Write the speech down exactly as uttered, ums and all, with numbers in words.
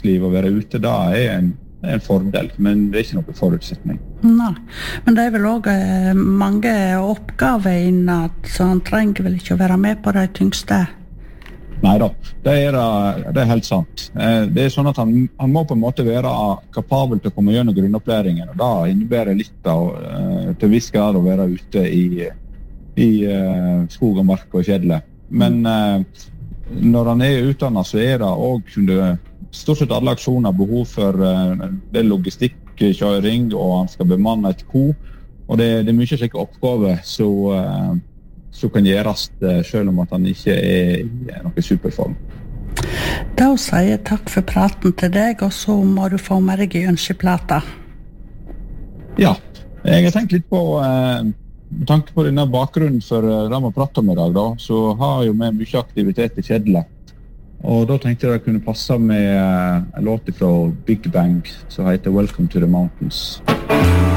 friluftsliv og være ute, da er en, en fordel, men det er ikke noen forutsetning. Nei, men det er vel også eh, mange oppgaver innan, så han trenger vel ikke å være med på de tyngste? Neida, det er, det er helt sant. Det er sånn at han, han må på en måte være kapabel til å komme gjennom grunnopplæringen, og da innebærer litt av, til viss grad å være ute i, i skog og mark og kjedle. Men eh, når han er utdannet, så er det også under stort sett alle aksjoner behov for eh, det logistikkjøring, og han skal bemanne et ko, og det, det er mye slike oppgaver så, eh, som kan gjøres eh, selv om at han ikke er i noen superform. Da sier jeg takk for praten til deg, og så må du få med deg i ønskeplata. Ja, jeg har tenkt litt på eh, med tanke på denne bakgrunnen for det vi prater om i dag, da, så har jo vi mye aktivitet i kjedle. Og da tenkte jeg det kunne passe med en låt fra Big Bang som heter Welcome to the Mountains.